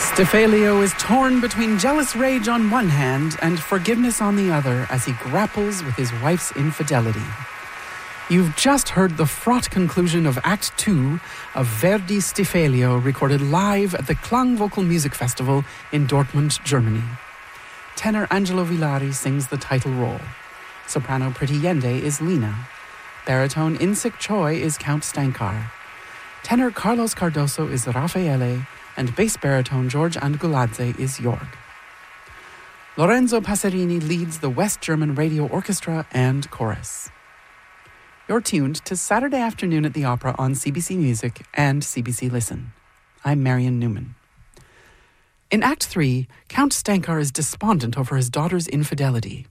Stephalio is torn between jealous rage on one hand and forgiveness on the other as he grapples with his wife's infidelity. You've just heard the fraught conclusion of Act 2 of Verdi's Stephalio, recorded live at the Klang Vocal Music Festival in Dortmund, Germany. Tenor Angelo Villari sings the title role. Soprano Priti Yende is Lina. Baritone Insik Choi is Count Stankar. Tenor Carlos Cardoso is Raffaele, and bass baritone George Anguladze is Jorg. Lorenzo Passerini leads the West German Radio Orchestra and Chorus. You're tuned to Saturday Afternoon at the Opera on CBC Music and CBC Listen. I'm Marion Newman. In Act 3, Count Stankar is despondent over his daughter's infidelity.